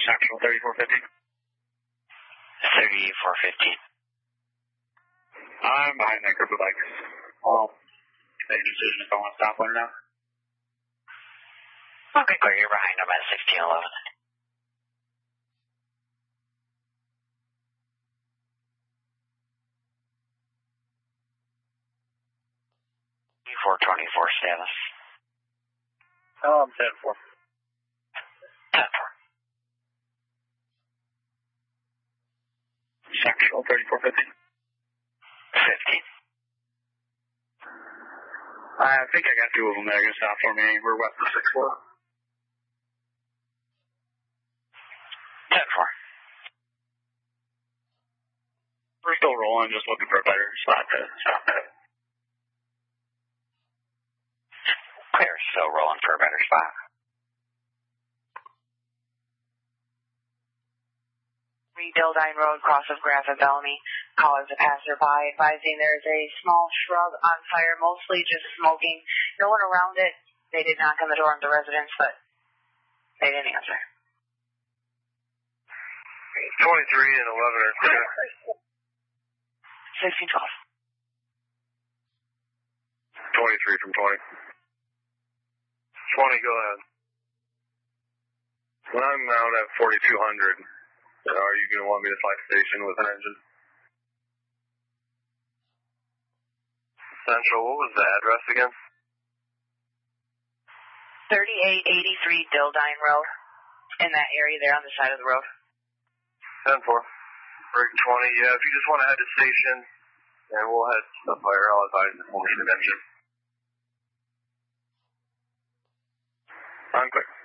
Central 3415. 3415. I'm behind that group of bikes. I'll make a decision if I want to stop one or not. Okay, clear. You're behind them at 1611. 424 status. I'm 10-4. 10-4. Central 3415. 15. I think I got two of them that are going to stop for me. We're west of 6-4. 10-4. We're still rolling, just looking for a better spot to stop at. Clear, still rolling for a better spot. Dildine Road, cross of Graf at Bellamy. Call as a passerby, advising there is a small shrub on fire, mostly just smoking. No one around it. They did knock on the door of the residence, but they didn't answer. 23 and 11 are clear. 1612. 23 from 20. 20, go ahead. When I'm out at 4200, are you going to want me to fly station with an engine? Central, what was the address again? 3883 Dildine Road. In that area there on the side of the road. 10-4. Break 20, yeah, if you just want to head to station, and we'll head to the fire, I'll advise the police and engine. I'm clear.